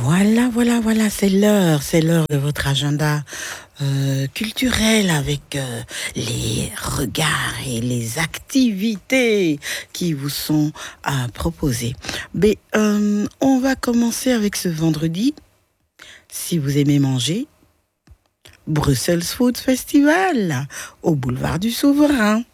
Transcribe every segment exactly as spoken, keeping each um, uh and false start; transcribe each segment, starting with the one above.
Voilà, voilà, voilà, c'est l'heure, c'est l'heure de votre agenda euh, culturel avec euh, les regards et les activités qui vous sont euh, proposées. Mais euh, on va commencer avec ce vendredi. Si vous aimez manger, Brussels Food Festival au boulevard du Souverain.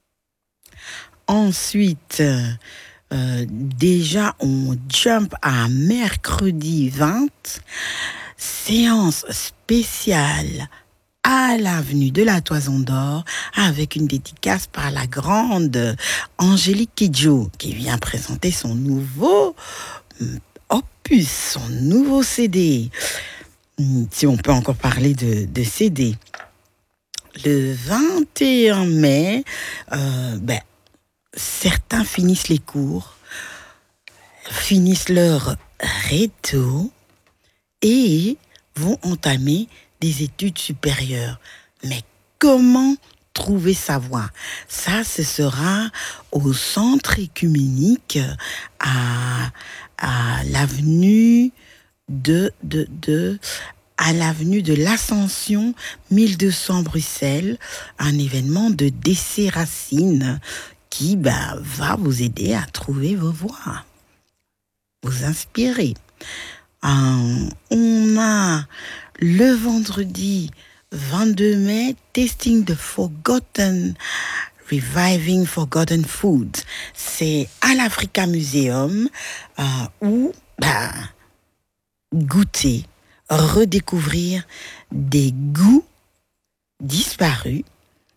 Ensuite, euh, déjà on jump à mercredi vingt, séance spéciale à l'avenue de la Toison d'Or avec une dédicace par la grande Angélique Kidjo qui vient présenter son nouveau opus, son nouveau C D. Si on peut encore parler de, de C D. Le vingt et un mai, euh, ben, certains finissent les cours, finissent leur réto et vont entamer des études supérieures. Mais comment trouver sa voie? Ça, ce sera au centre écuménique à, à l'avenue de, de, de, à l'avenue de l'Ascension mille deux cents Bruxelles, un événement de D C Racine qui bah, va vous aider à trouver vos voies, vous inspirer. Euh, on a le vendredi vingt-deux mai, Tasting the Forgotten, Reviving Forgotten Food. C'est à l'Africa Museum euh, où bah, goûter, redécouvrir des goûts disparus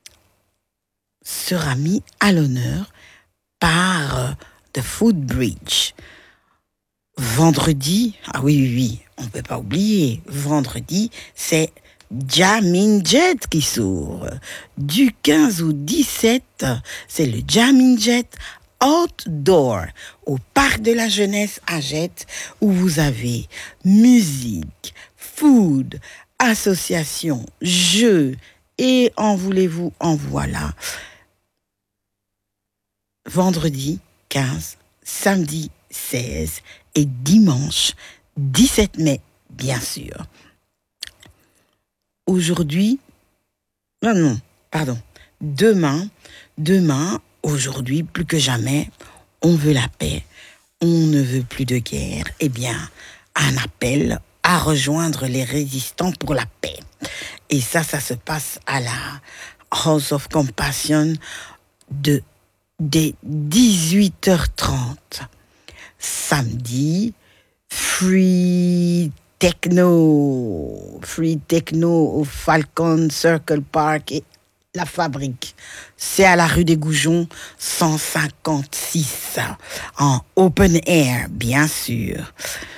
sera mis à l'honneur par euh, The Food Bridge. Vendredi, ah oui, oui, oui, on ne peut pas oublier, vendredi, c'est Jamming Jet qui s'ouvre. Du quinze au dix-sept, c'est le Jamming Jet Outdoor au Parc de la Jeunesse à Jette, où vous avez musique, food, association, jeux, et en voulez-vous, en voilà. Vendredi quinze, samedi seize et dimanche dix-sept mai, bien sûr. Aujourd'hui, non, non, pardon, demain, demain, aujourd'hui, plus que jamais, on veut la paix, on ne veut plus de guerre. Eh bien, un appel à rejoindre les résistants pour la paix. Et ça, ça se passe à la House of Compassion de, dès dix-huit heures trente. Samedi, Free Techno, Free Techno au Falcon Circle Park et la Fabrique. C'est à la rue des Goujons, cent cinquante-six, en open air, bien sûr.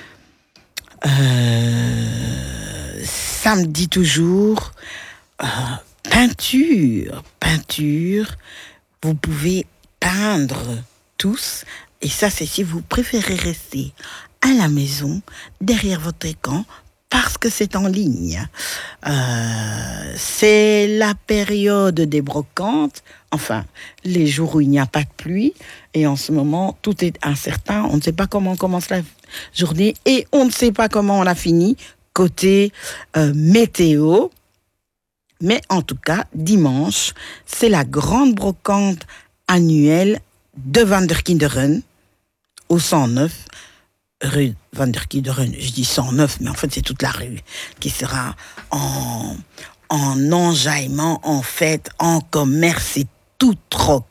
Euh, samedi toujours, euh, peinture, peinture. Vous pouvez peindre tous. Et ça, c'est si vous préférez rester à la maison, derrière votre écran, parce que c'est en ligne. Euh, c'est la période des brocantes, enfin, les jours où il n'y a pas de pluie. Et en ce moment, tout est incertain. On ne sait pas comment on commence la journée et on ne sait pas comment on la finit côté euh, météo. Mais en tout cas, dimanche, c'est la grande brocante annuelle de Van der Kinderen au cent neuf rue Van der Kinderen. Je dis cent neuf, mais en fait, c'est toute la rue qui sera en, en enjaillement, en fête, en commerce et tout troc.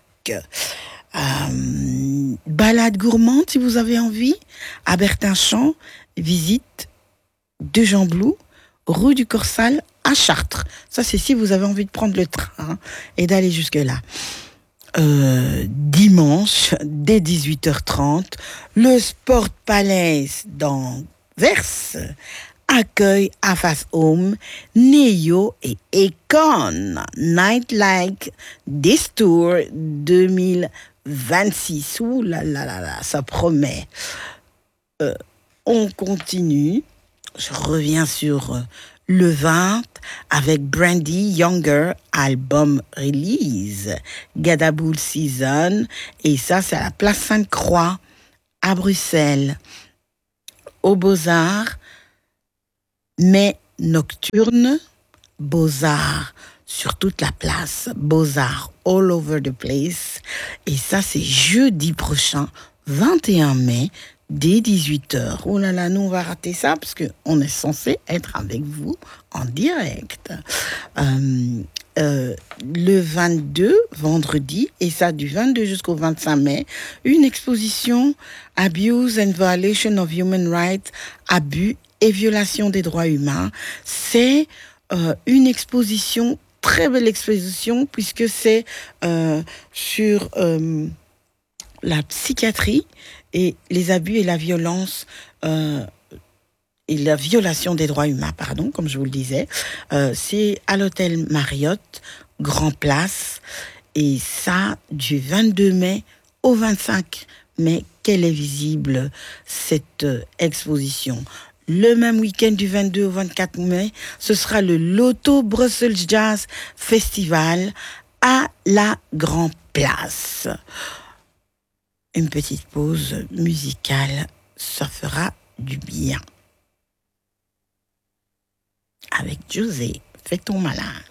Euh, balade gourmande, si vous avez envie, à Bertinchamp, visite de Jean Blou, rue du Corsal à Chartres. Ça, c'est si vous avez envie de prendre le train hein, et d'aller jusque-là. Euh, dimanche, dès dix-huit heures trente, le Sport Palace d'Anvers accueille à Face Home, Neo et Econ Night Like This Tour deux mille vingt-six. Ouh là là là là, ça promet. Euh, on continue. Je reviens sur euh, le vingt avec Brandy Younger, album release, Gadaboul Season, et ça c'est à la place Sainte-Croix à Bruxelles. Au Beaux-Arts, mais nocturne, Beaux-Arts sur toute la place, Beaux-Arts all over the place. Et ça, c'est jeudi prochain, vingt et un mai, dès dix-huit heures. Oh là là, nous, on va rater ça parce qu'on est censé être avec vous en direct. Euh, euh, le vingt-deux, vendredi, et ça du vingt-deux jusqu'au vingt-cinq mai, une exposition Abuse and Violation of Human Rights, abus et violation des droits humains. C'est euh, une exposition, très belle exposition, puisque c'est euh, sur euh, la psychiatrie et les abus et la violence euh, et la violation des droits humains, pardon, comme je vous le disais. Euh, c'est à l'hôtel Marriott, Grand Place, et ça du vingt-deux mai au vingt-cinq mai, qu'elle est visible, cette euh, exposition. Le même week-end du vingt-deux au vingt-quatre mai, ce sera le Loto Brussels Jazz Festival à la Grand Place. Une petite pause musicale, ça fera du bien. Avec José, fais ton malin.